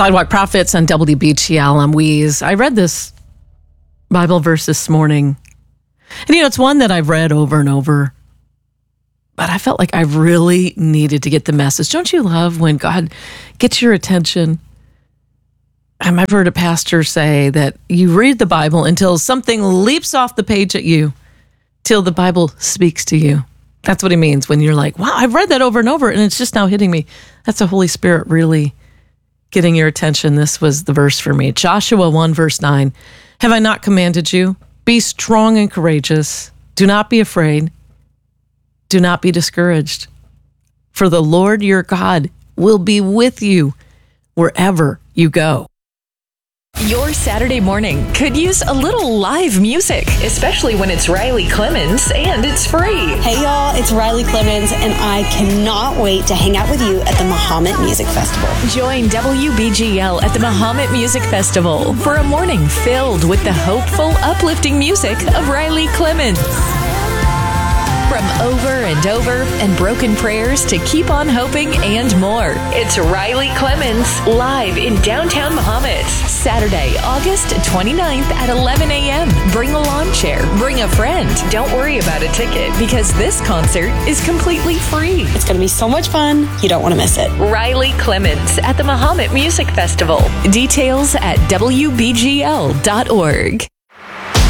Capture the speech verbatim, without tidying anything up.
Sidewalk Prophets on W B G L. I'm Weeze. I read this Bible verse this morning. And, you know, it's one that I've read over and over. But I felt like I really needed to get the message. Don't you love when God gets your attention? Um, I've heard a pastor say that you read the Bible until something leaps off the page at you, till the Bible speaks to you. That's what he means when you're like, wow, I've read that over and over, and it's just now hitting me. That's the Holy Spirit really getting your attention. This was the verse for me. Joshua one, verse nine. Have I not commanded you? Be strong and courageous. Do not be afraid. Do not be discouraged. For the Lord your God will be with you wherever you go. Your Saturday morning could use a little live music, especially when it's Riley Clemmons and it's free. Hey y'all, it's Riley Clemmons, and I cannot wait to hang out with you at the Mahomet Music Festival. Join W B G L at the Mahomet Music Festival for a morning filled with the hopeful, uplifting music of Riley Clemmons. From Over and Over and Broken Prayers to Keep on Hoping and more. It's Riley Clemmons live in downtown Mahomet. Saturday, August twenty-ninth at eleven a.m. Bring a lawn chair. Bring a friend. Don't worry about a ticket because this concert is completely free. It's going to be so much fun. You don't want to miss it. Riley Clemmons at the Mahomet Music Festival. Details at W B G L dot org.